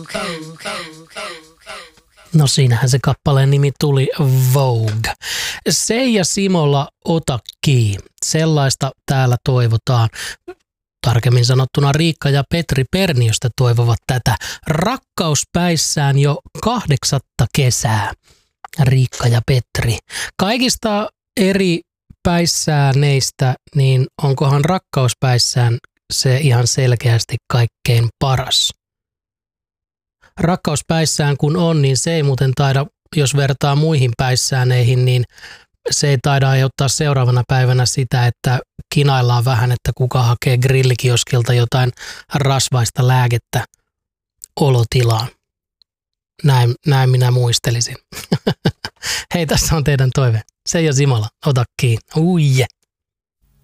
No siinähän se kappaleen nimi tuli, Vogue. Seija Simola, ota kiinni. Sellaista täällä toivotaan. Tarkemmin sanottuna Riikka ja Petri Perniöstä toivovat tätä rakkauspäissään jo 8. kesää. Riikka ja Petri. Kaikista eri päissääneistä, niin onkohan rakkauspäissään se ihan selkeästi kaikkein paras? Rakkauspäissään kun on, niin se ei muuten taida, jos vertaa muihin päissääneihin, niin se ei taida aiheuttaa seuraavana päivänä sitä, että kinaillaan vähän, että kuka hakee grillikioskilta jotain rasvaista lääkettä olotilaan. Näin minä muistelisin. Hei, tässä on teidän toive. Seija Simola, ota kiinni. Uije.